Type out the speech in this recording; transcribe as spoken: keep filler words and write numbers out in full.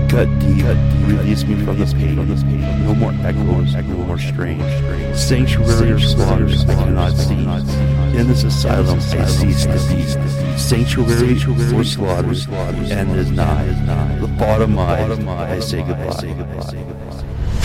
Cut deep, release me from the pain. No more echoes, no more strain. Sanctuary or slaughter, I cannot see. In this asylum, I cease to be. Sanctuary or slaughter, and is nigh. The bottom eye, I say goodbye.